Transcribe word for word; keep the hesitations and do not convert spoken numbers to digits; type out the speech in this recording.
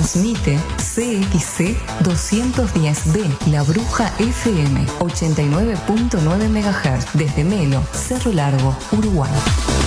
Transmite C X C doscientos diez B, La Bruja F M, ochenta y nueve punto nueve megahertz, desde Melo, Cerro Largo, Uruguay.